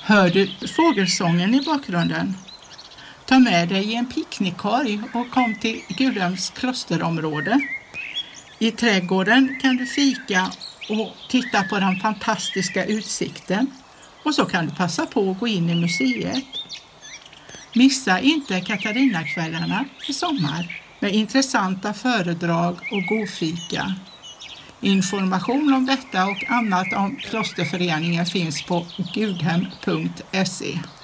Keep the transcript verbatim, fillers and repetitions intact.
Hör du fågelsången i bakgrunden? Ta med dig en picknickkorg och kom till Gudhems klosterområde. I trädgården kan du fika och titta på den fantastiska utsikten. Och så kan du passa på att gå in i museet. Missa inte Katarinakvällarna i sommar med intressanta föredrag och godfika. Information om detta och annat om klosterföreningen finns på gudhem punkt se.